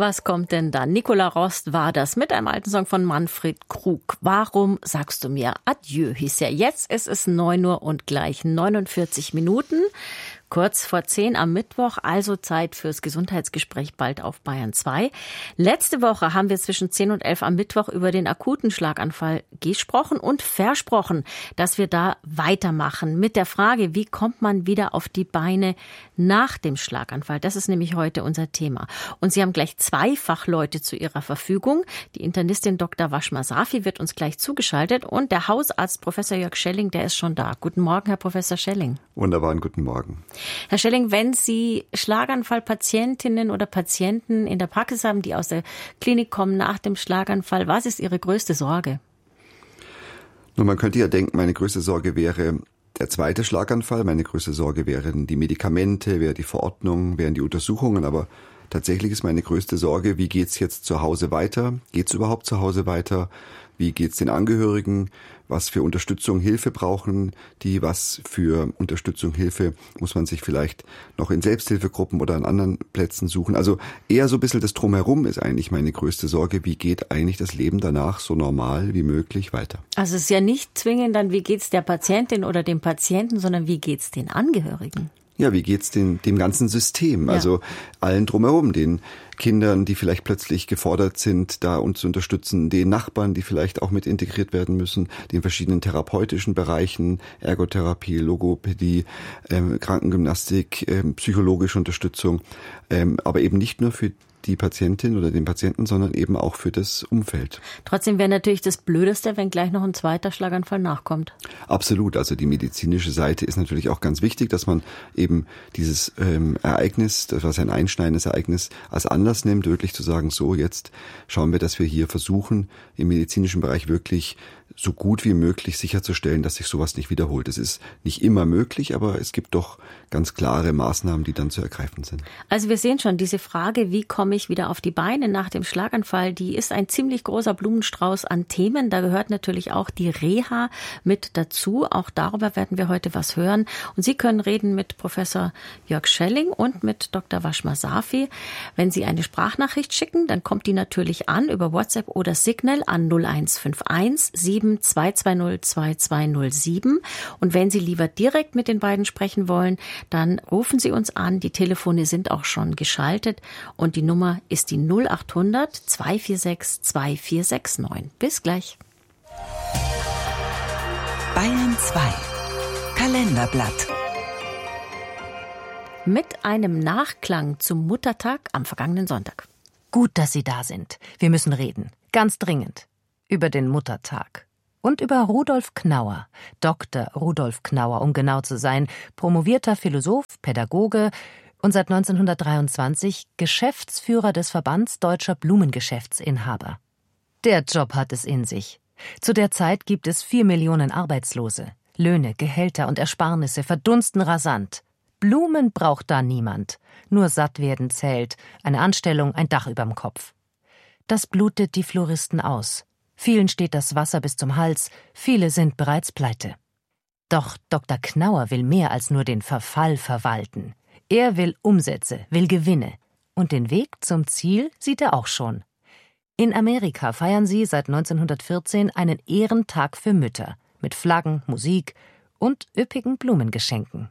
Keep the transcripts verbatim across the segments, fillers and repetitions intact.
Was kommt denn dann? Nicola Rost war das mit einem alten Song von Manfred Krug. Warum sagst du mir Adieu, hieß er. Jetzt ist es neun Uhr und gleich neunundvierzig Minuten. Kurz vor zehn am Mittwoch, also Zeit fürs Gesundheitsgespräch bald auf Bayern zwei. Letzte Woche haben wir zwischen zehn und elf am Mittwoch über den akuten Schlaganfall gesprochen und versprochen, dass wir da weitermachen mit der Frage, wie kommt man wieder auf die Beine nach dem Schlaganfall. Das ist nämlich heute unser Thema. Und Sie haben gleich zwei Fachleute zu Ihrer Verfügung. Die Internistin Doktor Washma Safi wird uns gleich zugeschaltet und der Hausarzt Professor Jörg Schelling, der ist schon da. Guten Morgen, Herr Professor Schelling. Wunderbaren guten Morgen. Herr Schelling, wenn Sie Schlaganfallpatientinnen oder Patienten in der Praxis haben, die aus der Klinik kommen nach dem Schlaganfall, was ist Ihre größte Sorge? Nun, man könnte ja denken, meine größte Sorge wäre der zweite Schlaganfall. Meine größte Sorge wären die Medikamente, wäre die Verordnung, wären die Untersuchungen. Aber tatsächlich ist meine größte Sorge, wie geht's jetzt zu Hause weiter? Geht's überhaupt zu Hause weiter? Wie geht's den Angehörigen? Was für Unterstützung, Hilfe brauchen die? Was für Unterstützung, Hilfe muss man sich vielleicht noch in Selbsthilfegruppen oder an anderen Plätzen suchen? Also eher so ein bisschen das Drumherum ist eigentlich meine größte Sorge. Wie geht eigentlich das Leben danach so normal wie möglich weiter? Also es ist ja nicht zwingend dann, wie geht's der Patientin oder dem Patienten, sondern wie geht's den Angehörigen? Ja, wie geht's dem, dem ganzen System, Ja. also allen drumherum, den Kindern, die vielleicht plötzlich gefordert sind, da uns zu unterstützen, den Nachbarn, die vielleicht auch mit integriert werden müssen, den verschiedenen therapeutischen Bereichen, Ergotherapie, Logopädie, ähm, Krankengymnastik, ähm, psychologische Unterstützung, ähm, aber eben nicht nur für die Patientin oder den Patienten, sondern eben auch für das Umfeld. Trotzdem wäre natürlich das Blödeste, wenn gleich noch ein zweiter Schlaganfall nachkommt. Absolut. Also die medizinische Seite ist natürlich auch ganz wichtig, dass man eben dieses ähm, Ereignis, das was ein einschneidendes Ereignis, als Anlass nimmt, wirklich zu sagen, so jetzt schauen wir, dass wir hier versuchen, im medizinischen Bereich wirklich so gut wie möglich sicherzustellen, dass sich sowas nicht wiederholt. Es ist nicht immer möglich, aber es gibt doch ganz klare Maßnahmen, die dann zu ergreifen sind. Also wir sehen schon, diese Frage, wie komme ich wieder auf die Beine nach dem Schlaganfall, die ist ein ziemlich großer Blumenstrauß an Themen. Da gehört natürlich auch die Reha mit dazu. Auch darüber werden wir heute was hören. Und Sie können reden mit Professor Jörg Schelling und mit Doktor Washma Safi. Wenn Sie eine Sprachnachricht schicken, dann kommt die natürlich an über WhatsApp oder Signal an null eins fünf eins sieben zwei zwei null zwei zwei null sieben. Und wenn Sie lieber direkt mit den beiden sprechen wollen, dann rufen Sie uns an. Die Telefone sind auch schon geschaltet und die Nummer ist die null acht hundert zwei vier sechs zwei vier sechs neun. Bis gleich. Bayern zwei. Kalenderblatt. Mit einem Nachklang zum Muttertag am vergangenen Sonntag. Gut, dass Sie da sind. Wir müssen reden. Ganz dringend. Über den Muttertag. Und über Rudolf Knauer, Doktor Rudolf Knauer, um genau zu sein, promovierter Philosoph, Pädagoge und seit neunzehnhundertdreiundzwanzig Geschäftsführer des Verbands Deutscher Blumengeschäftsinhaber. Der Job hat es in sich. Zu der Zeit gibt es vier Millionen Arbeitslose. Löhne, Gehälter und Ersparnisse verdunsten rasant. Blumen braucht da niemand. Nur Sattwerden zählt, eine Anstellung, ein Dach überm Kopf. Das blutet die Floristen aus. Vielen steht das Wasser bis zum Hals, viele sind bereits pleite. Doch Doktor Knauer will mehr als nur den Verfall verwalten. Er will Umsätze, will Gewinne. Und den Weg zum Ziel sieht er auch schon. In Amerika feiern sie seit neunzehnhundertvierzehn einen Ehrentag für Mütter mit Flaggen, Musik und üppigen Blumengeschenken.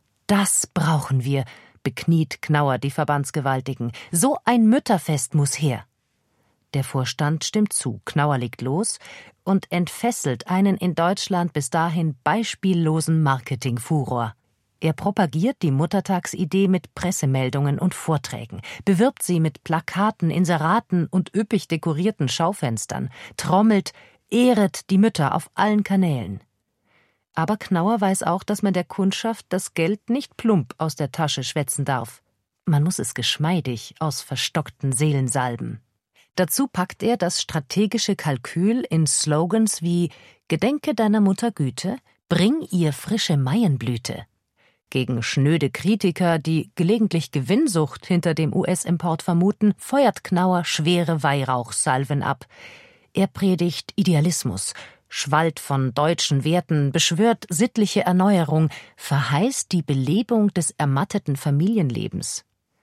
Das brauchen wir, bekniet Knauer die Verbandsgewaltigen. So ein Mütterfest muss her. Der Vorstand stimmt zu, Knauer legt los und entfesselt einen in Deutschland bis dahin beispiellosen Marketingfuror. Er propagiert die Muttertagsidee mit Pressemeldungen und Vorträgen, bewirbt sie mit Plakaten, Inseraten und üppig dekorierten Schaufenstern, trommelt, ehret die Mütter auf allen Kanälen. Aber Knauer weiß auch, dass man der Kundschaft das Geld nicht plump aus der Tasche schwätzen darf. Man muss es geschmeidig aus verstockten Seelen salben. Dazu packt er das strategische Kalkül in Slogans wie »Gedenke deiner Mutter Güte, bring ihr frische Maienblüte«. Gegen schnöde Kritiker, die gelegentlich Gewinnsucht hinter dem U S-Import vermuten, feuert Knauer schwere Weihrauchsalven ab. Er predigt Idealismus, schwallt von deutschen Werten, beschwört sittliche Erneuerung, verheißt die Belebung des ermatteten Familienlebens.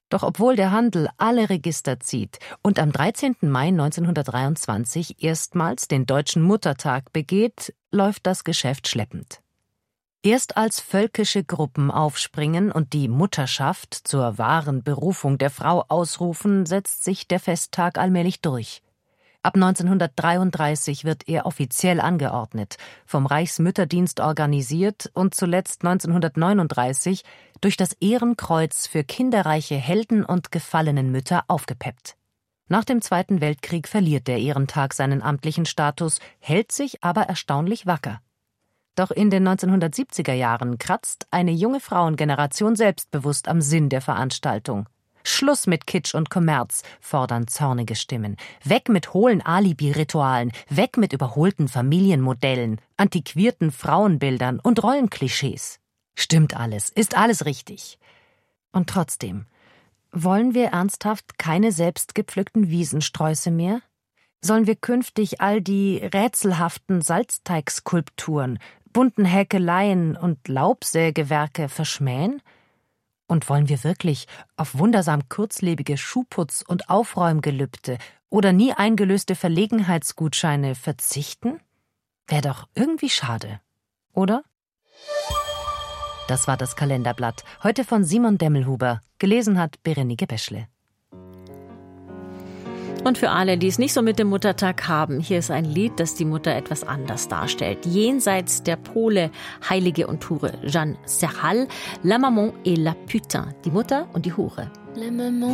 Doch obwohl der Handel alle Register zieht und am dreizehnten Mai neunzehnhundertdreiundzwanzig erstmals den Deutschen Muttertag begeht, läuft das Geschäft schleppend. Erst als völkische Gruppen aufspringen und die Mutterschaft zur wahren Berufung der Frau ausrufen, setzt sich der Festtag allmählich durch. Ab neunzehnhundertdreiunddreißig wird er offiziell angeordnet, vom Reichsmütterdienst organisiert und zuletzt neunzehnhundertneununddreißig durch das Ehrenkreuz für kinderreiche Helden und gefallenen Mütter aufgepeppt. Nach dem Zweiten Weltkrieg verliert der Ehrentag seinen amtlichen Status, hält sich aber erstaunlich wacker. Doch in den neunzehnhundertsiebziger Jahren kratzt eine junge Frauengeneration selbstbewusst am Sinn der Veranstaltung. Schluss mit Kitsch und Kommerz, fordern zornige Stimmen. Weg mit hohlen Alibi-Ritualen, weg mit überholten Familienmodellen, antiquierten Frauenbildern und Rollenklischees. Stimmt alles, ist alles richtig. Und trotzdem, wollen wir ernsthaft keine selbstgepflückten Wiesensträuße mehr? Sollen wir künftig all die rätselhaften Salzteigskulpturen, bunten Häkeleien und Laubsägewerke verschmähen? Und wollen wir wirklich auf wundersam kurzlebige Schuhputz- und Aufräumgelübde oder nie eingelöste Verlegenheitsgutscheine verzichten? Wäre doch irgendwie schade, oder? Das war das Kalenderblatt, heute von Simon Demmelhuber. Gelesen hat Berenike Beschle. Und für alle, die es nicht so mit dem Muttertag haben, hier ist ein Lied, das die Mutter etwas anders darstellt. Jenseits der Pole, Heilige und Hure. Jeanne Serral, La Maman et la Putain, die Mutter und die Hure.